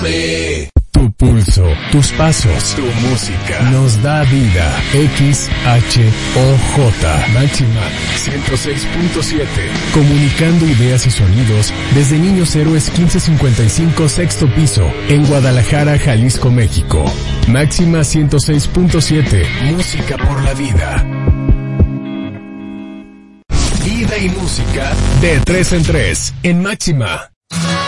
Tu pulso, tus pasos, tu música nos da vida. XHOJ Máxima 106.7. Comunicando ideas y sonidos desde Niños Héroes 1555 sexto piso en Guadalajara, Jalisco, México. Máxima 106.7. Música por la vida. Vida y música de 3 en 3 en Máxima.